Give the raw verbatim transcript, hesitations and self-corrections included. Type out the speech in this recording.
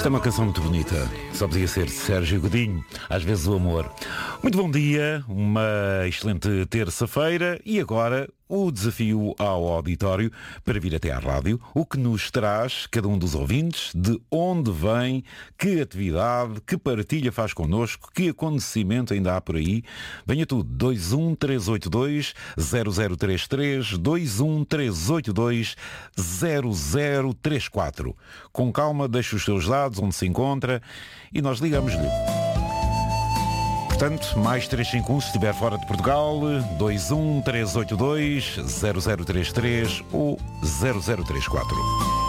Esta é uma canção muito bonita. Só podia ser de Sérgio Godinho. Às vezes o amor. Muito bom dia, uma excelente terça-feira e agora o desafio ao auditório para vir até à rádio, o que nos traz cada um dos ouvintes, de onde vem, que atividade, que partilha faz connosco, que acontecimento ainda há por aí. Venha tudo, dois um três oito dois zero zero três três, dois um três oito dois zero zero três quatro. Com calma, deixe os seus dados onde se encontra e nós ligamos-lhe. Portanto, mais três cinco um se estiver fora de Portugal, dois um três oito dois zero zero três três ou zero zero três quatro.